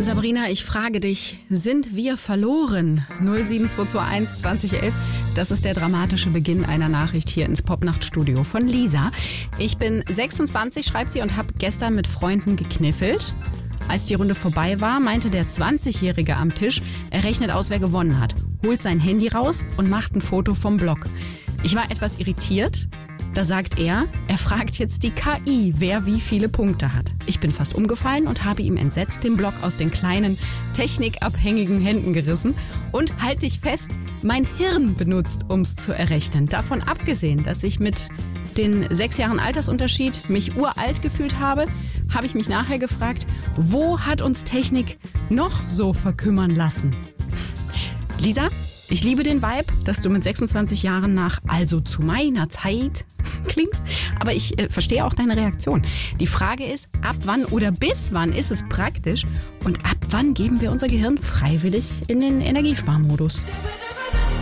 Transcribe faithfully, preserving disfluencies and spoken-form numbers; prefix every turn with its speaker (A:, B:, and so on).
A: Sabrina, ich frage dich, sind wir verloren? null sieben zwei zwei eins zwanzig elf. Das ist der dramatische Beginn einer Nachricht hier ins Popnachtstudio von Lisa. Ich bin sechsundzwanzig, schreibt sie, und habe gestern mit Freunden gekniffelt. Als die Runde vorbei war, meinte der zwanzigjährige am Tisch, er rechnet aus, wer gewonnen hat, holt sein Handy raus und macht ein Foto vom Block. Ich war etwas irritiert. Da sagt er, er fragt jetzt die K I, wer wie viele Punkte hat. Ich bin fast umgefallen und habe ihm entsetzt den Block aus den kleinen, technikabhängigen Händen gerissen und, halt dich fest, mein Hirn benutzt, um es zu errechnen. Davon abgesehen, dass ich mit den sechs Jahren Altersunterschied mich uralt gefühlt habe, habe ich mich nachher gefragt, wo hat uns Technik noch so verkümmern lassen? Lisa, ich liebe den Vibe, dass du mit sechsundzwanzig Jahren nach also zu meiner Zeit klingst, aber ich äh, verstehe auch deine Reaktion. Die Frage ist, ab wann oder bis wann ist es praktisch und ab wann geben wir unser Gehirn freiwillig in den Energiesparmodus?